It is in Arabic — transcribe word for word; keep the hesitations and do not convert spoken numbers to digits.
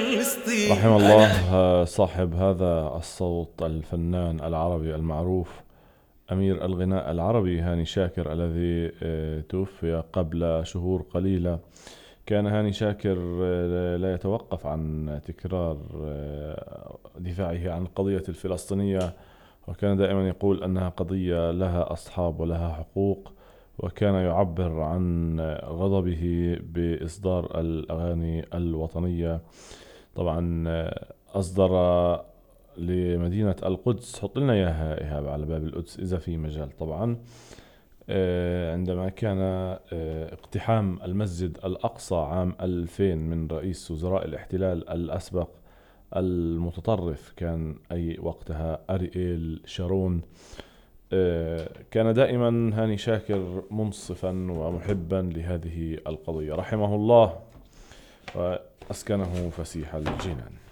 رحم الله صاحب هذا الصوت الفنان العربي المعروف أمير الغناء العربي هاني شاكر الذي توفي قبل شهور قليلة. كان هاني شاكر لا يتوقف عن تكرار دفاعه عن القضية الفلسطينية، وكان دائما يقول أنها قضية لها أصحاب ولها حقوق، وكان يعبر عن غضبه بإصدار الأغاني الوطنية. طبعا أصدر لمدينة القدس، حط لنا إياها إيهاب على باب القدس إذا في مجال، طبعا عندما كان اقتحام المسجد الأقصى عام ألفين من رئيس وزراء الاحتلال الأسبق المتطرف، كان أي وقتها أرييل شارون. كان دائما هاني شاكر منصفا ومحبا لهذه القضية، رحمه الله وأسكنه فسيح الجنان.